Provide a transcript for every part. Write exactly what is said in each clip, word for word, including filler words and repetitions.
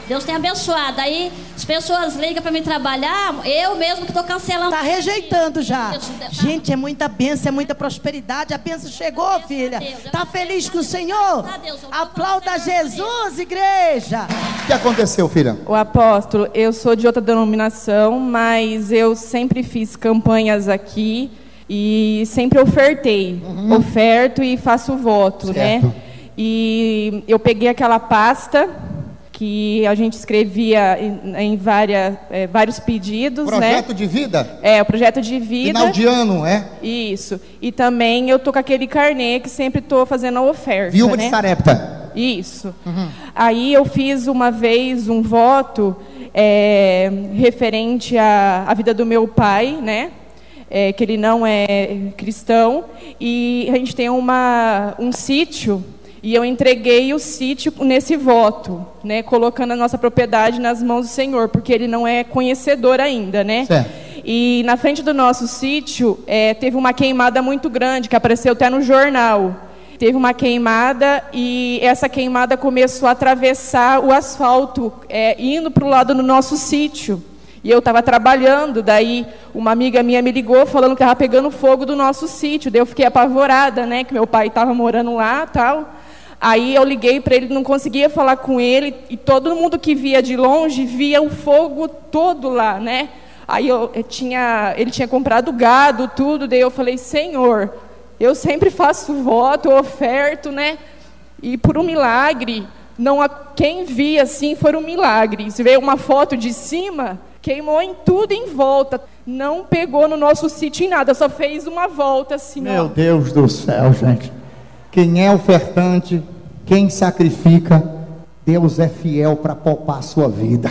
Deus tem abençoado. Aí as pessoas ligam para mim trabalhar, eu mesmo que estou cancelando. Tá rejeitando já. Deus, Deus, gente, é muita bênção, é muita prosperidade. A bênção chegou, Deus, filha. Deus, Tá feliz com o Senhor? Deus, Aplauda Jesus, igreja. O que aconteceu, filha? O apóstolo, eu sou de outra denominação, mas eu sempre fiz campanhas aqui e sempre ofertei. Uhum. Oferto e faço voto, certo, né? E eu peguei aquela pasta que a gente escrevia em, em várias, é, vários pedidos, projeto, né? de vida? É, o projeto de vida. Final de ano, é? Isso. E também eu tô com aquele carnê que sempre tô fazendo a oferta, Viúva, né? de Sarepta. Isso. Uhum. Aí eu fiz uma vez um voto é, referente à, à vida do meu pai, né? É, que ele não é cristão. E a gente tem uma, um sítio. E eu entreguei o sítio nesse voto, né, colocando a nossa propriedade nas mãos do Senhor, porque ele não é conhecedor ainda, né? Certo. E na frente do nosso sítio é, teve uma queimada muito grande, que apareceu até no jornal. Teve uma queimada e essa queimada começou a atravessar o asfalto, é, indo para o lado do nosso sítio. E eu estava trabalhando, daí uma amiga minha me ligou falando que estava pegando fogo do nosso sítio. Daí eu fiquei apavorada, né, que meu pai estava morando lá e tal. Aí eu liguei para ele, não conseguia falar com ele, e todo mundo que via de longe via o fogo todo lá, né? Aí eu, eu tinha, ele tinha comprado gado, tudo, daí eu falei, Senhor, eu sempre faço voto, eu oferto, né? E por um milagre, não, quem via assim foi um milagre. Se veio uma foto de cima, queimou em tudo em volta, não pegou no nosso sítio em nada, só fez uma volta assim. Meu ó. Deus do céu, gente. Quem é ofertante, quem sacrifica, Deus é fiel para poupar a sua vida.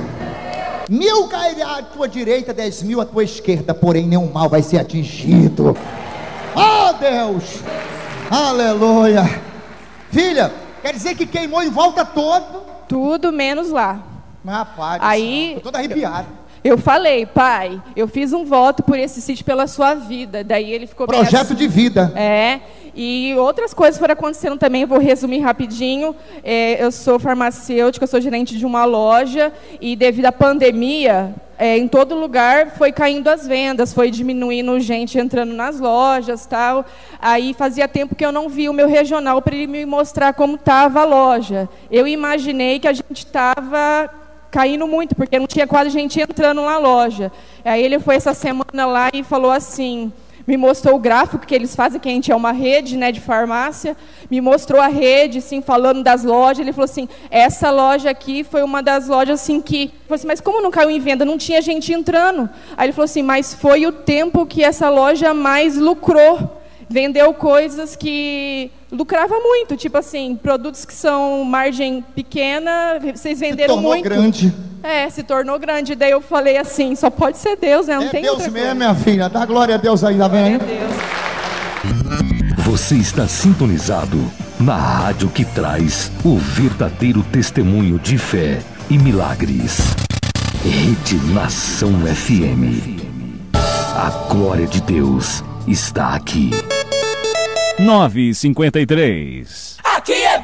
Mil cairá à tua direita, dez mil à tua esquerda, porém nenhum mal vai ser atingido. Oh Deus, aleluia. Filha, quer dizer que queimou em volta todo? Tudo menos lá. Mas rapaz, aí tô toda arrepiada. Eu falei, pai, eu fiz um voto por esse sítio pela sua vida. Daí ele ficou projeto assim, de vida. É, e outras coisas foram acontecendo também, vou resumir rapidinho. É, eu sou farmacêutica, eu sou gerente de uma loja, e devido à pandemia, é, em todo lugar foi caindo as vendas, foi diminuindo gente entrando nas lojas, tal. Aí fazia tempo que eu não vi o meu regional para ele me mostrar como estava a loja. Eu imaginei que a gente estava caindo muito, porque não tinha quase gente entrando na loja. Aí ele foi essa semana lá e falou assim, me mostrou o gráfico que eles fazem, que a gente é uma rede, né, de farmácia, me mostrou a rede, assim, falando das lojas. Ele falou assim, essa loja aqui foi uma das lojas assim que... Eu falei assim, mas como não caiu em venda? Não tinha gente entrando. Aí ele falou assim, mas foi o tempo que essa loja mais lucrou. Vendeu coisas que lucrava muito, tipo assim, produtos que são margem pequena, vocês venderam muito. Se tornou grande. É, se tornou grande. Daí eu falei assim, só pode ser Deus, né? Não é tem Deus outra mesmo, coisa. minha filha. Dá glória a Deus aí, tá vendo? Glória a Deus. Você está sintonizado na rádio que traz o verdadeiro testemunho de fé e milagres. Rede Nação F M. A glória de Deus está aqui. nove e cinquenta e três.